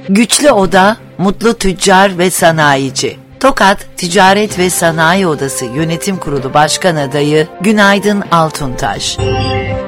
Güçlü Oda, Mutlu Tüccar ve Sanayici. Tokat Ticaret ve Sanayi Odası Yönetim Kurulu Başkan Adayı Günaydın Altuntaş.